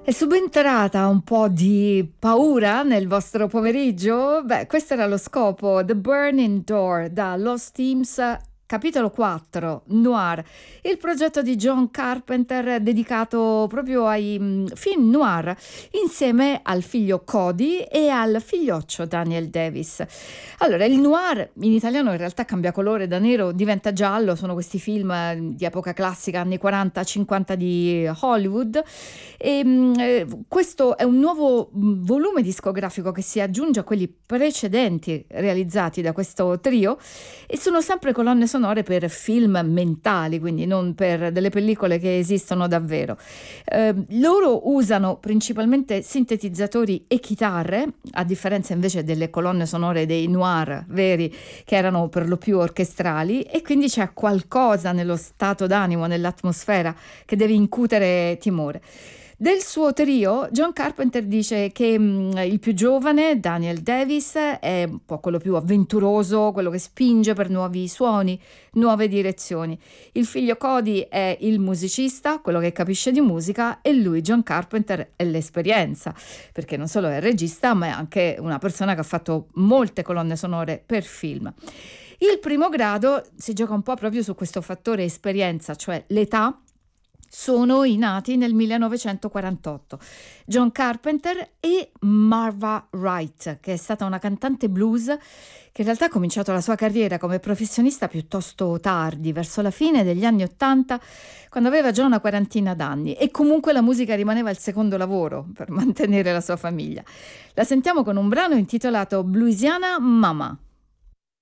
È subentrata un po' di paura nel vostro pomeriggio? Beh, questo era lo scopo. The Burning Door da Lost Teams, capitolo 4, Noir, il progetto di John Carpenter dedicato proprio ai film noir, insieme al figlio Cody e al figlioccio Daniel Davis. Allora, il noir in italiano in realtà cambia colore, da nero diventa giallo, sono questi film di epoca classica, anni 40-50 di Hollywood. Questo è un nuovo volume discografico che si aggiunge a quelli precedenti realizzati da questo trio, e sono sempre colonne sonore per film mentali, quindi non per delle pellicole che esistono davvero. Loro usano principalmente sintetizzatori e chitarre, a differenza invece delle colonne sonore dei noir veri, che erano per lo più orchestrali, e quindi c'è qualcosa nello stato d'animo, nell'atmosfera, che deve incutere timore. Del suo trio, John Carpenter dice che il più giovane, Daniel Davis, è un po' quello più avventuroso, quello che spinge per nuovi suoni, nuove direzioni. Il figlio Cody è il musicista, quello che capisce di musica, e lui, John Carpenter, è l'esperienza, perché non solo è regista, ma è anche una persona che ha fatto molte colonne sonore per film. Il primo grado si gioca un po' proprio su questo fattore esperienza, cioè l'età. Sono i nati nel 1948 John Carpenter e Marva Wright, che è stata una cantante blues che in realtà ha cominciato la sua carriera come professionista piuttosto tardi, verso la fine degli anni '80, quando aveva già una quarantina d'anni, e comunque la musica rimaneva il secondo lavoro per mantenere la sua famiglia. La sentiamo con un brano intitolato Bluesiana Mama.